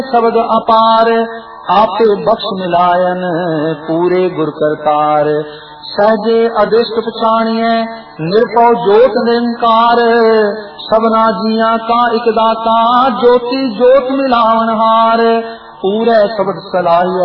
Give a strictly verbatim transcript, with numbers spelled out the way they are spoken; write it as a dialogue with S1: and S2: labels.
S1: शब्द अपार, आपे बख्श मिलायन पूरे गुर करतार। सहजे अदृष्ट पछाणिए निरपौ जोत निरंकार, सबना जिया का एक दाता ज्योति जोत मिलावन हार। पूरे शब्द सलाहिए